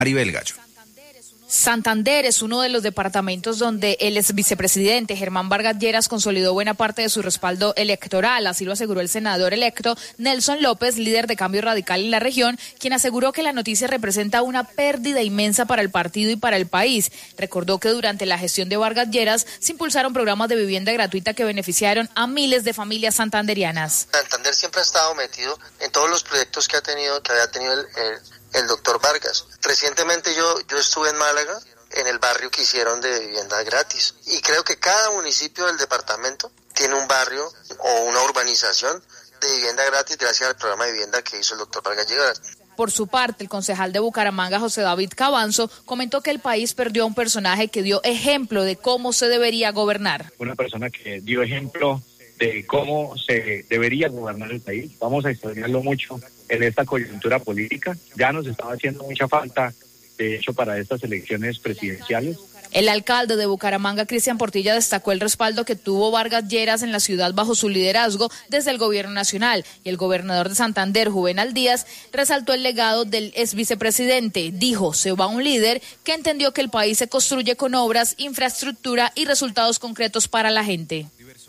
Maribel Gallo. Santander es uno de los departamentos donde el ex vicepresidente Germán Vargas Lleras consolidó buena parte de su respaldo electoral, así lo aseguró el senador electo Nelson López, líder de Cambio Radical en la región, quien aseguró que la noticia representa una pérdida inmensa para el partido y para el país. Recordó que durante la gestión de Vargas Lleras se impulsaron programas de vivienda gratuita que beneficiaron a miles de familias santanderianas. Santander siempre ha estado metido en todos los proyectos que había tenido el doctor Vargas. Recientemente yo estuve en Málaga, en el barrio que hicieron de vivienda gratis. Y creo que cada municipio del departamento tiene un barrio o una urbanización de vivienda gratis gracias al programa de vivienda que hizo el doctor Vargas Lleras. Por su parte, el concejal de Bucaramanga, José David Cabanzo, comentó que el país perdió a un personaje que dio ejemplo de cómo se debería gobernar. Una persona que dio ejemplo de cómo se debería gobernar el país. Vamos a extrañarlo mucho en esta coyuntura política. Ya nos estaba haciendo mucha falta, de hecho, para estas elecciones presidenciales. El alcalde de Bucaramanga, Cristian Portilla, destacó el respaldo que tuvo Vargas Lleras en la ciudad bajo su liderazgo desde el gobierno nacional. Y el gobernador de Santander, Juvenal Díaz, resaltó el legado del ex vicepresidente. Dijo, se va un líder que entendió que el país se construye con obras, infraestructura y resultados concretos para la gente.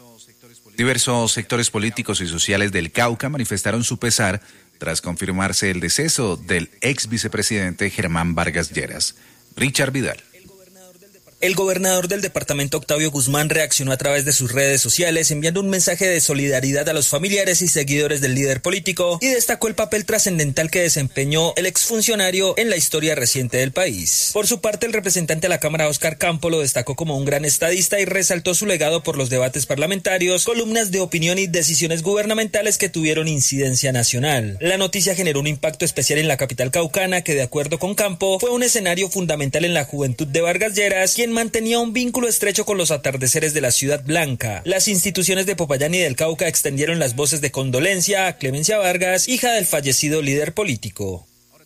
Diversos sectores políticos y sociales del Cauca manifestaron su pesar tras confirmarse el deceso del ex vicepresidente Germán Vargas Lleras. Richard Vidal. El gobernador del departamento, Octavio Guzmán, reaccionó a través de sus redes sociales enviando un mensaje de solidaridad a los familiares y seguidores del líder político y destacó el papel trascendental que desempeñó el exfuncionario en la historia reciente del país. Por su parte, el representante a la Cámara, Óscar Campo, lo destacó como un gran estadista y resaltó su legado por los debates parlamentarios, columnas de opinión y decisiones gubernamentales que tuvieron incidencia nacional. La noticia generó un impacto especial en la capital caucana que, de acuerdo con Campo, fue un escenario fundamental en la juventud de Vargas Lleras, quien mantenía un vínculo estrecho con los atardeceres de la Ciudad Blanca. Las instituciones de Popayán y del Cauca extendieron las voces de condolencia a Clemencia Vargas, hija del fallecido líder político.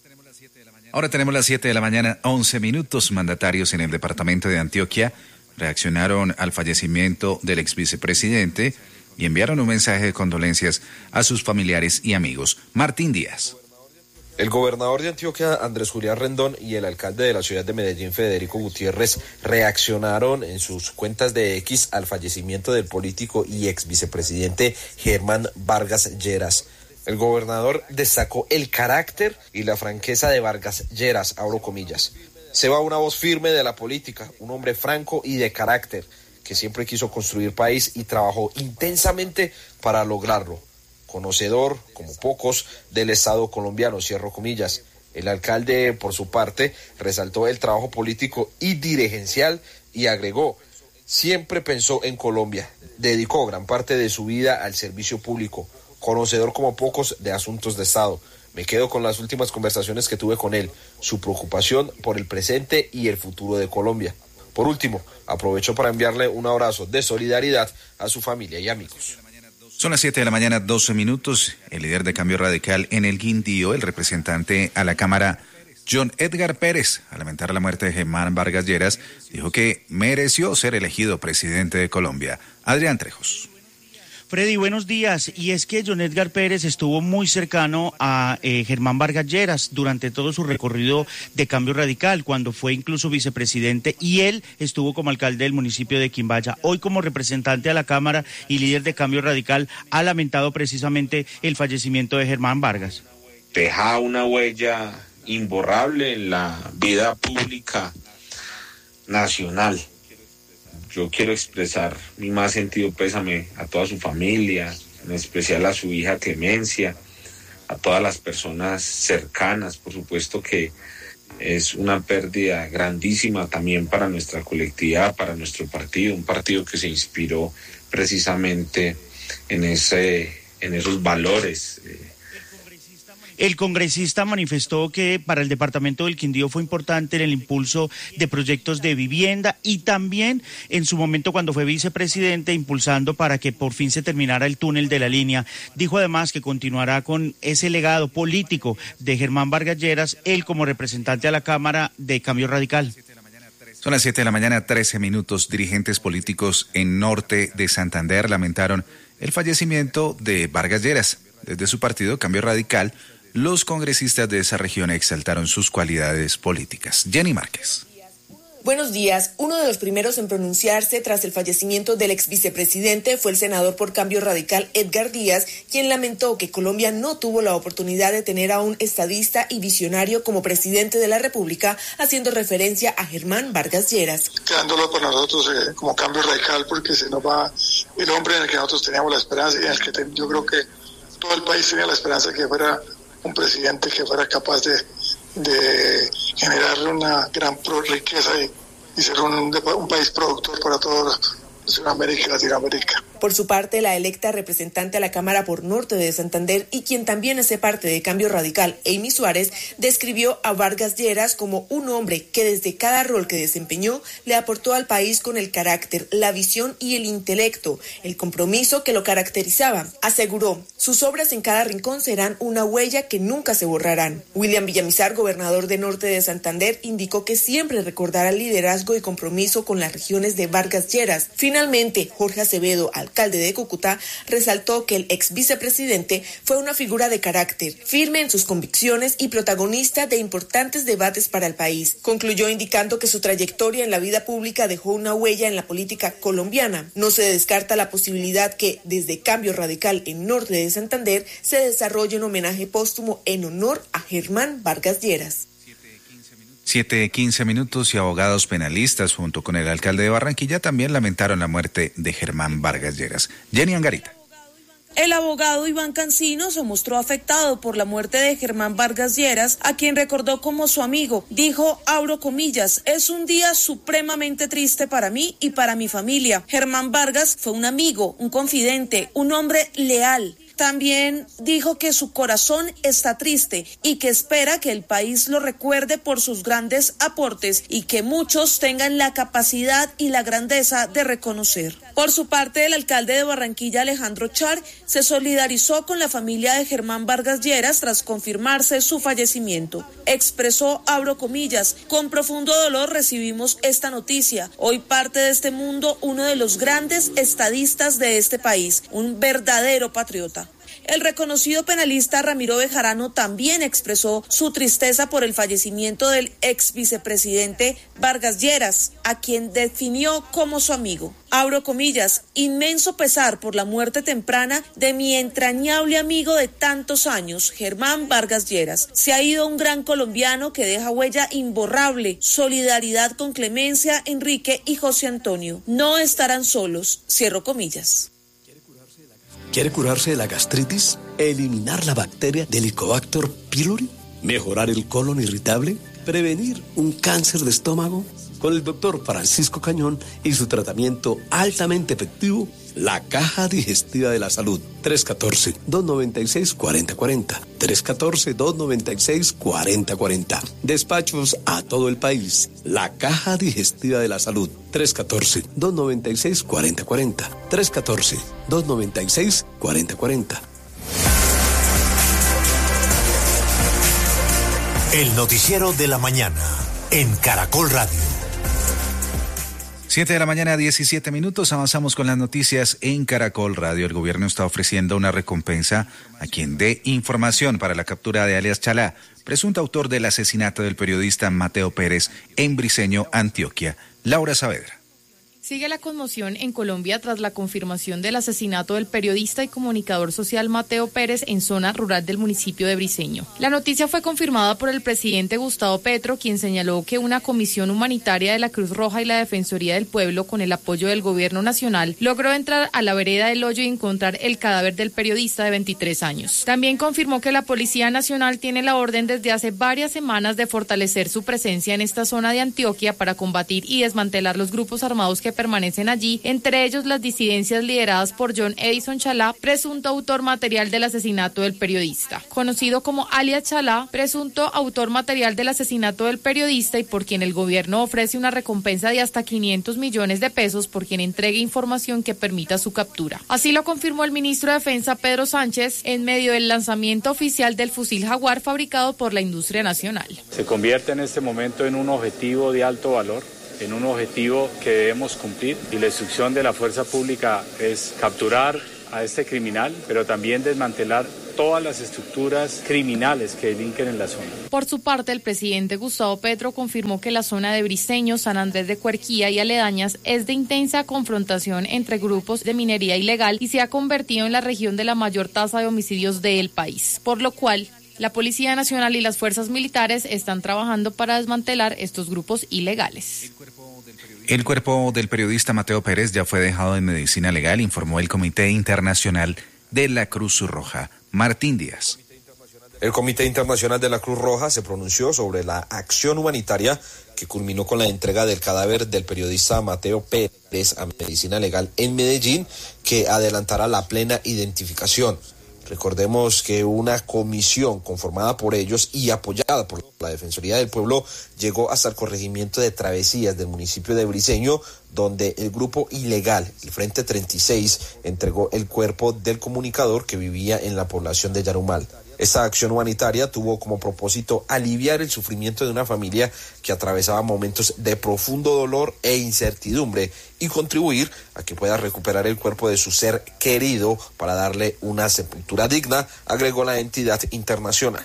Ahora tenemos las 7 de la mañana, 11 minutos. Mandatarios en el departamento de Antioquia reaccionaron al fallecimiento del ex vicepresidente y enviaron un mensaje de condolencias a sus familiares y amigos. Martín Díaz. El gobernador de Antioquia, Andrés Julián Rendón, y el alcalde de la ciudad de Medellín, Federico Gutiérrez, reaccionaron en sus cuentas de X al fallecimiento del político y ex vicepresidente Germán Vargas Lleras. El gobernador destacó el carácter y la franqueza de Vargas Lleras, abro comillas. Se va una voz firme de la política, un hombre franco y de carácter, que siempre quiso construir país y trabajó intensamente para lograrlo. Conocedor, como pocos, del Estado colombiano, cierro comillas. El alcalde, por su parte, resaltó el trabajo político y dirigencial y agregó, siempre pensó en Colombia, dedicó gran parte de su vida al servicio público, conocedor como pocos de asuntos de Estado. Me quedo con las últimas conversaciones que tuve con él, su preocupación por el presente y el futuro de Colombia. Por último, aprovecho para enviarle un abrazo de solidaridad a su familia y amigos. Son las 7 de la mañana, 12 minutos. El líder de Cambio Radical en el Quindío, el representante a la Cámara, John Edgar Pérez, al lamentar la muerte de Germán Vargas Lleras, dijo que mereció ser elegido presidente de Colombia. Adrián Trejos. Freddy, buenos días. Y es que John Edgar Pérez estuvo muy cercano a Germán Vargas Lleras durante todo su recorrido de Cambio Radical, cuando fue incluso vicepresidente, y él estuvo como alcalde del municipio de Quimbaya. Hoy, como representante a la Cámara y líder de Cambio Radical, ha lamentado precisamente el fallecimiento de Germán Vargas. Deja una huella imborrable en la vida pública nacional. Yo quiero expresar mi más sentido pésame a toda su familia, en especial a su hija Clemencia, a todas las personas cercanas. Por supuesto que es una pérdida grandísima también para nuestra colectividad, para nuestro partido, un partido que se inspiró precisamente en esos valores. El congresista manifestó que para el departamento del Quindío fue importante en el impulso de proyectos de vivienda y también en su momento cuando fue vicepresidente impulsando para que por fin se terminara el túnel de la línea. Dijo además que continuará con ese legado político de Germán Vargas Lleras, él como representante a la Cámara de Cambio Radical. Son las 7 de la mañana, 13 minutos. Dirigentes políticos en norte de Santander lamentaron el fallecimiento de Vargas Lleras. Desde su partido, Cambio Radical, los congresistas de esa región exaltaron sus cualidades políticas. Jenny Márquez. Buenos días. Uno de los primeros en pronunciarse tras el fallecimiento del ex vicepresidente fue el senador por Cambio Radical Edgar Díaz, quien lamentó que Colombia no tuvo la oportunidad de tener a un estadista y visionario como presidente de la República, haciendo referencia a Germán Vargas Lleras. Quedándolo por nosotros como Cambio Radical, porque se nos va el hombre en el que nosotros teníamos la esperanza y en el que yo creo que todo el país tenía la esperanza de que fuera un presidente que fuera capaz de generar una gran riqueza y ser un país productor para toda Sudamérica y Latinoamérica. Por su parte, la electa representante a la Cámara por Norte de Santander y quien también hace parte de Cambio Radical, Amy Suárez, describió a Vargas Lleras como un hombre que desde cada rol que desempeñó le aportó al país con el carácter, la visión y el intelecto, el compromiso que lo caracterizaba. Aseguró, sus obras en cada rincón serán una huella que nunca se borrarán. William Villamizar, gobernador de Norte de Santander, indicó que siempre recordará el liderazgo y compromiso con las regiones de Vargas Lleras. Finalmente, Jorge Acevedo, alcalde de Cúcuta, resaltó que el ex vicepresidente fue una figura de carácter, firme en sus convicciones y protagonista de importantes debates para el país. Concluyó indicando que su trayectoria en la vida pública dejó una huella en la política colombiana. No se descarta la posibilidad que, desde Cambio Radical en Norte de Santander, se desarrolle un homenaje póstumo en honor a Germán Vargas Lleras. 7:15 minutos y abogados penalistas junto con el alcalde de Barranquilla también lamentaron la muerte de Germán Vargas Lleras. Jenny Angarita. El abogado Iván Cancino se mostró afectado por la muerte de Germán Vargas Lleras, a quien recordó como su amigo. Dijo, abro comillas, es un día supremamente triste para mí y para mi familia. Germán Vargas fue un amigo, un confidente, un hombre leal. También dijo que su corazón está triste y que espera que el país lo recuerde por sus grandes aportes y que muchos tengan la capacidad y la grandeza de reconocer. Por su parte, el alcalde de Barranquilla, Alejandro Char, se solidarizó con la familia de Germán Vargas Lleras tras confirmarse su fallecimiento. Expresó, abro comillas, con profundo dolor recibimos esta noticia. Hoy parte de este mundo uno de los grandes estadistas de este país, un verdadero patriota. El reconocido penalista Ramiro Bejarano también expresó su tristeza por el fallecimiento del ex vicepresidente Vargas Lleras, a quien definió como su amigo. Abro comillas, inmenso pesar por la muerte temprana de mi entrañable amigo de tantos años, Germán Vargas Lleras. Se ha ido un gran colombiano que deja huella imborrable, solidaridad con Clemencia, Enrique y José Antonio. No estarán solos, cierro comillas. ¿Quiere curarse de la gastritis? ¿Eliminar la bacteria del Helicobacter pylori? ¿Mejorar el colon irritable? ¿Prevenir un cáncer de estómago? Con el doctor Francisco Cañón y su tratamiento altamente efectivo, la Caja Digestiva de la Salud. 314-296-4040. 314-296-4040. Despachos a todo el país. La Caja Digestiva de la Salud. 314-296-4040. 314-296-4040. El noticiero de la mañana en Caracol Radio. 7 de la mañana, 17 minutos. Avanzamos con las noticias en Caracol Radio. El gobierno está ofreciendo una recompensa a quien dé información para la captura de alias Chalá, presunto autor del asesinato del periodista Mateo Pérez en Briceño, Antioquia. Laura Saavedra. Sigue la conmoción en Colombia tras la confirmación del asesinato del periodista y comunicador social Mateo Pérez en zona rural del municipio de Briceño. La noticia fue confirmada por el presidente Gustavo Petro, quien señaló que una comisión humanitaria de la Cruz Roja y la Defensoría del Pueblo, con el apoyo del gobierno nacional, logró entrar a la vereda del Hoyo y encontrar el cadáver del periodista de 23 años. También confirmó que la Policía Nacional tiene la orden desde hace varias semanas de fortalecer su presencia en esta zona de Antioquia para combatir y desmantelar los grupos armados que permanecen allí, entre ellos las disidencias lideradas por John Edison Chalá, presunto autor material del asesinato del periodista. Conocido como alias Chalá, presunto autor material del asesinato del periodista y por quien el gobierno ofrece una recompensa de hasta 500 millones de pesos por quien entregue información que permita su captura. Así lo confirmó el ministro de Defensa Pedro Sánchez en medio del lanzamiento oficial del fusil Jaguar fabricado por la industria nacional. Se convierte en este momento en un objetivo de alto valor, en un objetivo que debemos cumplir, y la instrucción de la fuerza pública es capturar a este criminal, pero también desmantelar todas las estructuras criminales que delinquen en la zona. Por su parte, el presidente Gustavo Petro confirmó que la zona de Briceño, San Andrés de Cuerquía y aledañas es de intensa confrontación entre grupos de minería ilegal y se ha convertido en la región de la mayor tasa de homicidios del país, por lo cual la Policía Nacional y las fuerzas militares están trabajando para desmantelar estos grupos ilegales. El cuerpo del periodista Mateo Pérez ya fue dejado en medicina legal, informó el Comité Internacional de la Cruz Roja. Martín Díaz. El Comité Internacional de la Cruz Roja se pronunció sobre la acción humanitaria que culminó con la entrega del cadáver del periodista Mateo Pérez a medicina legal en Medellín, que adelantará la plena identificación. Recordemos que una comisión conformada por ellos y apoyada por la Defensoría del Pueblo llegó hasta el corregimiento de Travesías del municipio de Briceño, donde el grupo ilegal, el Frente 36, entregó el cuerpo del comunicador que vivía en la población de Yarumal. Esta acción humanitaria tuvo como propósito aliviar el sufrimiento de una familia que atravesaba momentos de profundo dolor e incertidumbre y contribuir a que pueda recuperar el cuerpo de su ser querido para darle una sepultura digna, agregó la entidad internacional.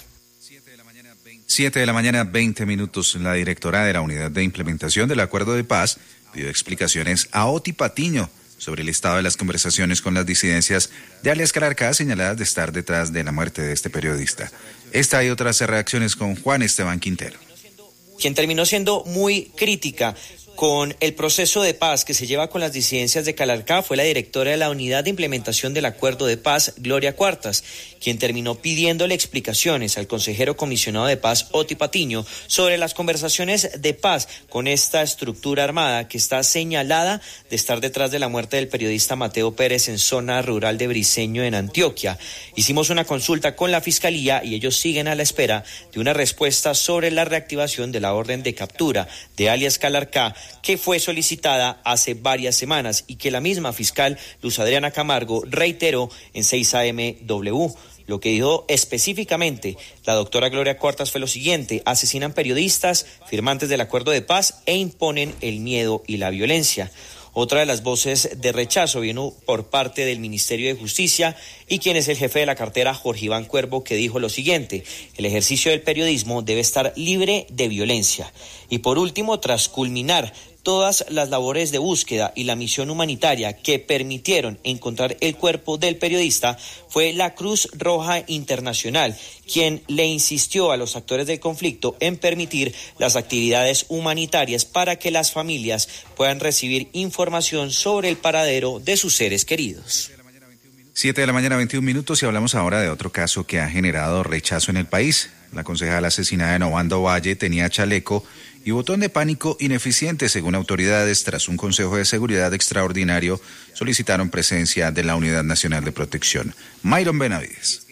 7 de la mañana, 20 minutos. La directora de la Unidad de Implementación del Acuerdo de Paz pidió explicaciones a Oti Patiño sobre el estado de las conversaciones con las disidencias de alias Calarcá, señaladas de estar detrás de la muerte de este periodista. Esta y otras reacciones con Juan Esteban Quintero, quien terminó siendo muy crítica con el proceso de paz que se lleva con las disidencias de Calarcá fue la directora de la Unidad de Implementación del Acuerdo de Paz, Gloria Cuartas, quien terminó pidiéndole explicaciones al consejero comisionado de paz, Oti Patiño, sobre las conversaciones de paz con esta estructura armada que está señalada de estar detrás de la muerte del periodista Mateo Pérez en zona rural de Briceño, en Antioquia. Hicimos una consulta con la Fiscalía y ellos siguen a la espera de una respuesta sobre la reactivación de la orden de captura de alias Calarcá, que fue solicitada hace varias semanas y que la misma fiscal Luz Adriana Camargo reiteró en 6am Lo que dijo específicamente la doctora Gloria Cuartas fue lo siguiente: asesinan periodistas, firmantes del acuerdo de paz e imponen el miedo y la violencia. Otra de las voces de rechazo vino por parte del Ministerio de Justicia y quien es el jefe de la cartera, Jorge Iván Cuervo, que dijo lo siguiente: el ejercicio del periodismo debe estar libre de violencia. Y por último, tras culminar todas las labores de búsqueda y la misión humanitaria que permitieron encontrar el cuerpo del periodista, fue la Cruz Roja Internacional quien le insistió a los actores del conflicto en permitir las actividades humanitarias para que las familias puedan recibir información sobre el paradero de sus seres queridos. 7 de la mañana, 21 minutos, y hablamos ahora de otro caso que ha generado rechazo en el país. La concejala asesinada en Obando Valle tenía chaleco y botón de pánico ineficiente, según autoridades. Tras un consejo de seguridad extraordinario, solicitaron presencia de la Unidad Nacional de Protección. Myron Benavides.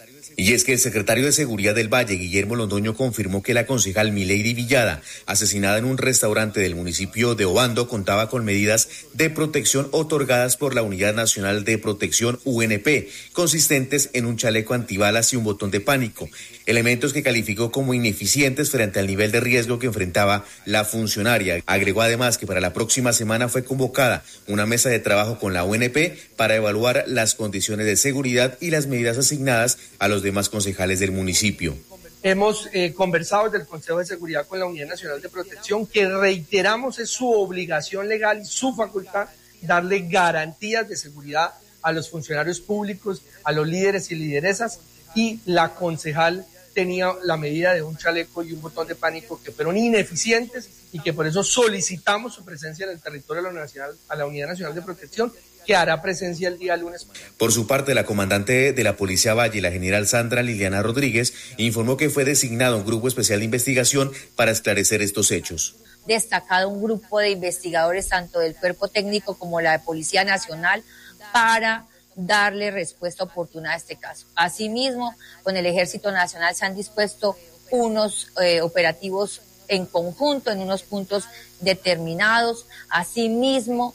Y es que el secretario de Seguridad del Valle, Guillermo Londoño, confirmó que la concejal Milady Villada, asesinada en un restaurante del municipio de Obando, contaba con medidas de protección otorgadas por la Unidad Nacional de Protección UNP, consistentes en un chaleco antibalas y un botón de pánico, elementos que calificó como ineficientes frente al nivel de riesgo que enfrentaba la funcionaria. Agregó además que para la próxima semana fue convocada una mesa de trabajo con la UNP para evaluar las condiciones de seguridad y las medidas asignadas a los demás concejales del municipio. Hemos conversado desde el Consejo de Seguridad con la Unidad Nacional de Protección, que reiteramos es su obligación legal y su facultad darle garantías de seguridad a los funcionarios públicos, a los líderes y lideresas, y la concejal tenía la medida de un chaleco y un botón de pánico que fueron ineficientes y que por eso solicitamos su presencia en el territorio de la Unidad Nacional de Protección, que hará presencia el día lunes. Por su parte, la comandante de la Policía Valle, la general Sandra Liliana Rodríguez, informó que fue designado un grupo especial de investigación para esclarecer estos hechos. Destacado un grupo de investigadores, tanto del Cuerpo Técnico como la de Policía Nacional, para darle respuesta oportuna a este caso. Asimismo, con el Ejército Nacional se han dispuesto unos operativos en conjunto en unos puntos determinados. Asimismo,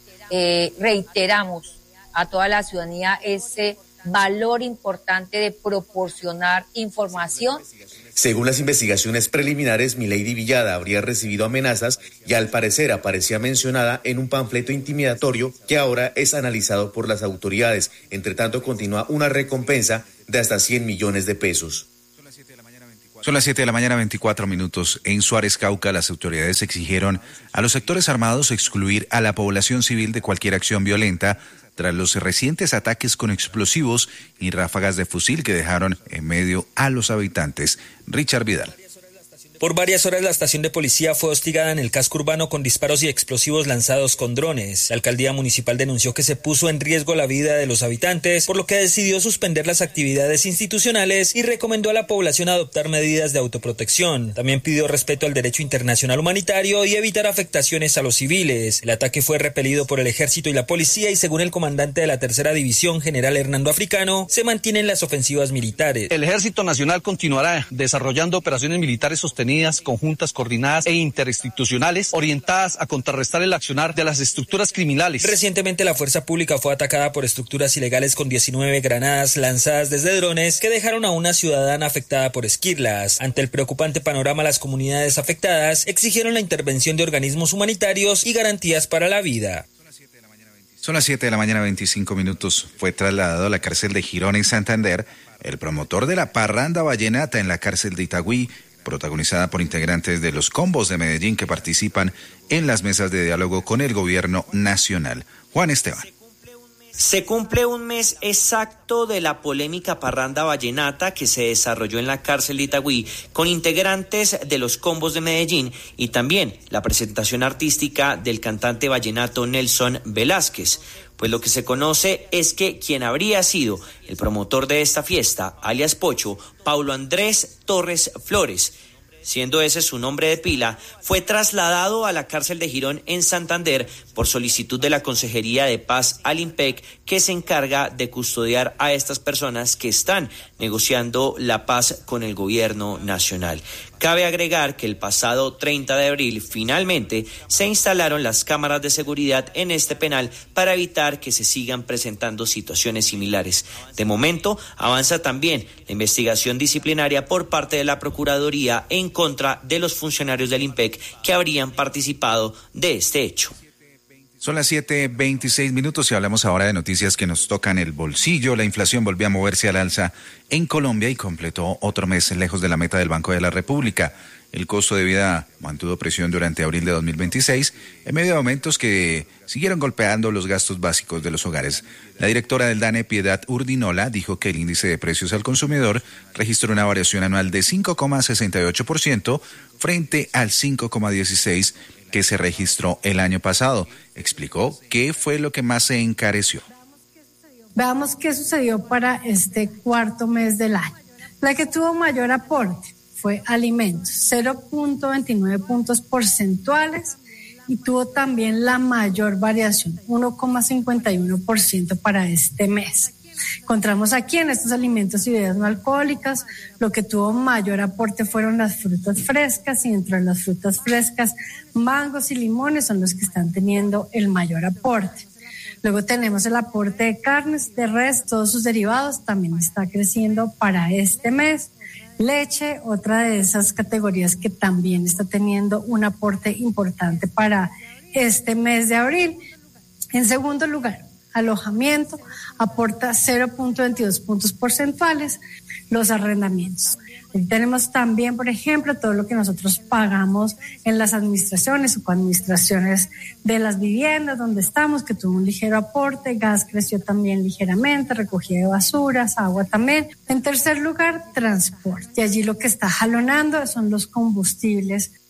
reiteramos a toda la ciudadanía ese valor importante de proporcionar información. Según las investigaciones preliminares, Milady Villada habría recibido amenazas y al parecer aparecía mencionada en un panfleto intimidatorio que ahora es analizado por las autoridades. Entre tanto, continúa una recompensa de hasta 100 millones de pesos. Son las 7 de la mañana, 24 minutos. En Suárez, Cauca, las autoridades exigieron a los sectores armados excluir a la población civil de cualquier acción violenta tras los recientes ataques con explosivos y ráfagas de fusil que dejaron en medio a los habitantes. Richard Vidal. Por varias horas la estación de policía fue hostigada en el casco urbano con disparos y explosivos lanzados con drones. La alcaldía municipal denunció que se puso en riesgo la vida de los habitantes, por lo que decidió suspender las actividades institucionales y recomendó a la población adoptar medidas de autoprotección. También pidió respeto al derecho internacional humanitario y evitar afectaciones a los civiles. El ataque fue repelido por el ejército y la policía y según el comandante de la tercera división, general Hernando Africano, se mantienen las ofensivas militares. El Ejército Nacional continuará desarrollando operaciones militares sostenidas, conjuntas, coordinadas e interinstitucionales orientadas a contrarrestar el accionar de las estructuras criminales. Recientemente la fuerza pública fue atacada por estructuras ilegales con 19 granadas lanzadas desde drones que dejaron a una ciudadana afectada por esquirlas. Ante el preocupante panorama, las comunidades afectadas exigieron la intervención de organismos humanitarios y garantías para la vida. Son las 7 de la mañana, 25 minutos. Fue trasladado a la cárcel de Girón en Santander el promotor de la parranda vallenata en la cárcel de Itagüí, protagonizada por integrantes de los combos de Medellín que participan en las mesas de diálogo con el gobierno nacional. Juan Esteban. Se cumple un mes exacto de la polémica parranda vallenata que se desarrolló en la cárcel de Itagüí con integrantes de los combos de Medellín y también la presentación artística del cantante vallenato Nelson Velázquez. Pues lo que se conoce es que quien habría sido el promotor de esta fiesta, alias Pocho, Paulo Andrés Torres Flores, siendo ese su nombre de pila, fue trasladado a la cárcel de Girón en Santander por solicitud de la Consejería de Paz al IMPEC, que se encarga de custodiar a estas personas que están negociando la paz con el gobierno nacional. Cabe agregar que el pasado 30 de abril finalmente se instalaron las cámaras de seguridad en este penal para evitar que se sigan presentando situaciones similares. De momento avanza también la investigación disciplinaria por parte de la Procuraduría en contra de los funcionarios del IMPEC que habrían participado de este hecho. Son las 7:26 minutos y hablamos ahora de noticias que nos tocan el bolsillo. La inflación volvió a moverse al alza en Colombia y completó otro mes lejos de la meta del Banco de la República. El costo de vida mantuvo presión durante abril de 2026 en medio de aumentos que siguieron golpeando los gastos básicos de los hogares. La directora del DANE, Piedad Urdinola, dijo que el índice de precios al consumidor registró una variación anual de 5,68% frente al 5,16% que se registró el año pasado. Explicó qué fue lo que más se encareció. Veamos qué sucedió para este cuarto mes del año. La que tuvo mayor aporte fue alimentos, 0.29 puntos porcentuales, y tuvo también la mayor variación, 1,51% para este mes. Encontramos aquí en estos alimentos y bebidas no alcohólicas, lo que tuvo mayor aporte fueron las frutas frescas, y entre las frutas frescas, mangos y limones son los que están teniendo el mayor aporte. Luego tenemos el aporte de carnes, de res, todos sus derivados también está creciendo para este mes. Leche, otra de esas categorías que también está teniendo un aporte importante para este mes de abril. En segundo lugar, alojamiento aporta 0.22 puntos porcentuales, los arrendamientos. Aquí tenemos también, por ejemplo, todo lo que nosotros pagamos en las administraciones o coadministraciones de las viviendas donde estamos, que tuvo un ligero aporte. Gas creció también ligeramente, recogida de basuras, agua también. En tercer lugar, transporte. Y allí lo que está jalonando son los combustibles